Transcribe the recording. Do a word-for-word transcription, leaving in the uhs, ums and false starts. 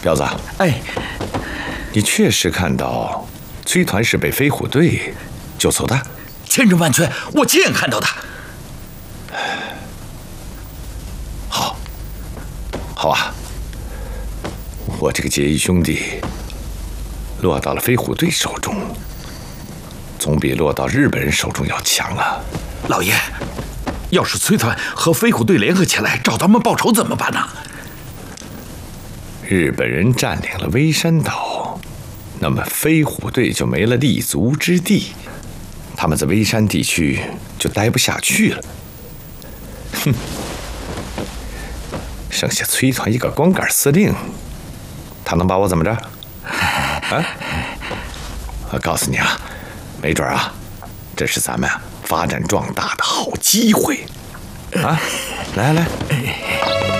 彪子， 哎， 你确实看到崔团是被飞虎队救走的？ 千真万确，我亲眼看到的。 好，好啊，我这个结义兄弟落到了飞虎队手中，总比落到日本人手中要强啊！ 老爷，要是崔团和飞虎队联合起来找他们报仇怎么办呢？ 日本人占领了微山岛，那么飞虎队就没了立足之地，他们在微山地区就待不下去了。哼，剩下崔团一个光杆司令，他能把我怎么着？啊！我告诉你啊，没准啊，这是咱们发展壮大的好机会啊！来来。